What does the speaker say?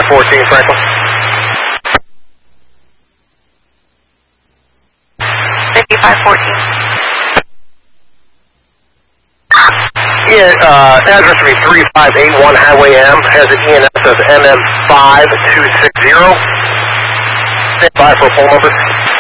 5514, Franklin. 5514. Yeah, address would be 3581 Highway M, has an ENS of MM5260. Stand by for a poll number.